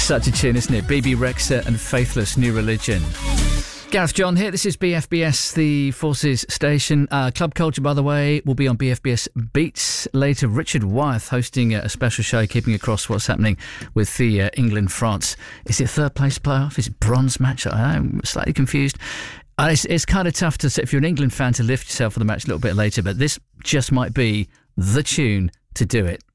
Such a tune, isn't it? BB Rexha and Faithless New Religion. Gareth John here. This is BFBS, the Forces station. Club Culture, by the way, will be on BFBS Beats later. Richard Wyeth hosting a special show, keeping across what's happening with the England-France. Is it third place playoff? Is it bronze match? I'm slightly confused. It's kind of tough to say, if you're an England fan, to lift yourself for the match a little bit later, but this just might be the tune to do it.